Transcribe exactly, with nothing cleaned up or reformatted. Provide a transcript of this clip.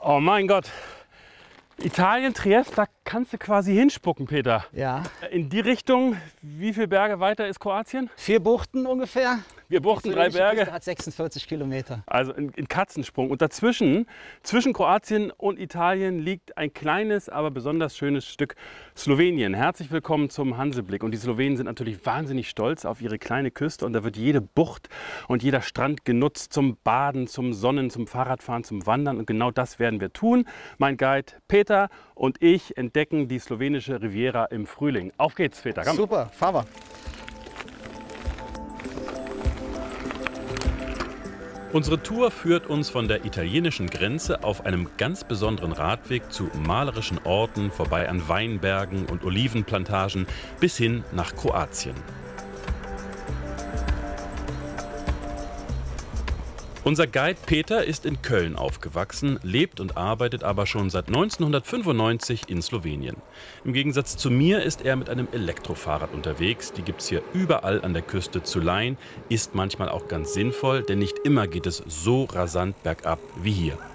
Oh mein Gott. Italien, Triest, da kannst du quasi hinspucken, Peter. Ja. In die Richtung, wie viele Berge weiter ist Kroatien? Vier Buchten ungefähr. Wir buchten drei Berge. Küste hat sechsundvierzig Kilometer. Also in, in Katzensprung. Und dazwischen, zwischen Kroatien und Italien, liegt ein kleines, aber besonders schönes Stück Slowenien. Herzlich willkommen zum Hanseblick. Und die Slowenen sind natürlich wahnsinnig stolz auf ihre kleine Küste. Und da wird jede Bucht und jeder Strand genutzt zum Baden, zum Sonnen, zum Fahrradfahren, zum Wandern. Und genau das werden wir tun. Mein Guide Peter und ich entdecken die slowenische Riviera im Frühling. Auf geht's, Peter. Komm. Super, fahren wir. Unsere Tour führt uns von der italienischen Grenze auf einem ganz besonderen Radweg zu malerischen Orten, vorbei an Weinbergen und Olivenplantagen bis hin nach Kroatien. Unser Guide Peter ist in Köln aufgewachsen, lebt und arbeitet aber schon seit neunzehnhundertfünfundneunzig in Slowenien. Im Gegensatz zu mir ist er mit einem Elektrofahrrad unterwegs. Die gibt es hier überall an der Küste zu leihen. Ist manchmal auch ganz sinnvoll, denn nicht immer geht es so rasant bergab wie hier.